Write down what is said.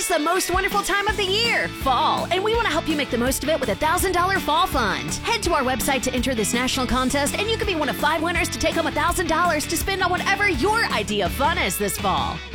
It's the most wonderful time of the year, fall, and we want to help you make the most of it with a $1,000 fall fund. Head to our website to enter this national contest, and you could be one of 5 winners to take home $1,000 to spend on whatever your idea of fun is this fall.